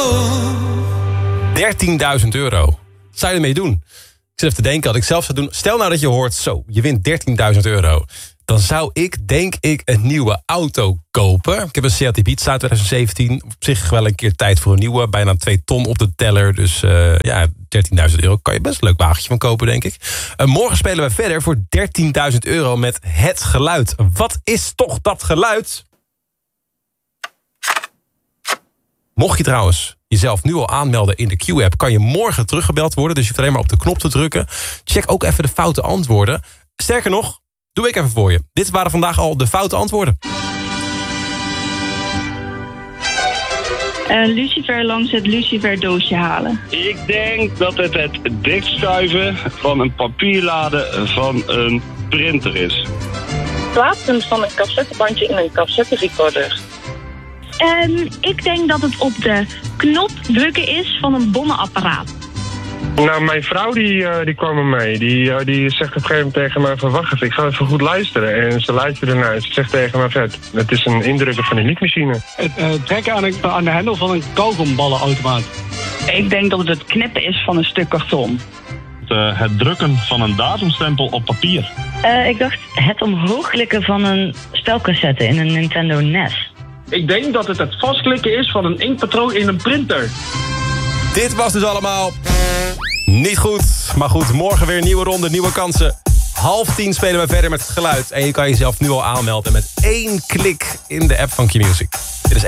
€13.000. Wat zou je ermee doen? Ik zit even te denken, wat ik zelf zou doen. Stel nou dat je hoort, zo, je wint €13.000. Dan zou ik, denk ik, een nieuwe auto kopen. Ik heb een Seat Ibiza 2017. Op zich wel een keer tijd voor een nieuwe. Bijna 2 ton op de teller. Dus ja, €13.000 kan je best een leuk wagentje van kopen, denk ik. Morgen spelen we verder voor €13.000 met het geluid. Wat is toch dat geluid? Mocht je trouwens jezelf nu al aanmelden in de Q-app, kan je morgen teruggebeld worden. Dus je hoeft alleen maar op de knop te drukken. Check ook even de foute antwoorden. Sterker nog, doe ik even voor je. Dit waren vandaag al de foute antwoorden. Lucifer langs het luciferdoosje halen. Ik denk dat het dichtschuiven van een papierlade van een printer is. Plaatsen van een cassettebandje in een cassetterecorder. Ik denk dat het op de knop drukken is van een bommenapparaat. Nou, mijn vrouw die kwam er mee. Die zegt op een gegeven moment tegen mij van wacht even, ik ga even goed luisteren. En ze luisterde ernaar. Ze zegt tegen mij vet, het is een indrukken van een liedmachine. Het trekken aan de hendel van een kauwgomballenautomaat. Ik denk dat het knippen is van een stuk karton. Het drukken van een datumstempel op papier. Ik dacht het omhoogklikken van een spelcassette in een Nintendo NES. Ik denk dat het vastklikken is van een inkpatroon in een printer. Dit was dus allemaal niet goed. Maar goed, morgen weer een nieuwe ronde, nieuwe kansen. 9:30 spelen we verder met het geluid. En je kan jezelf nu al aanmelden met 1 klik in de app van Q-Music.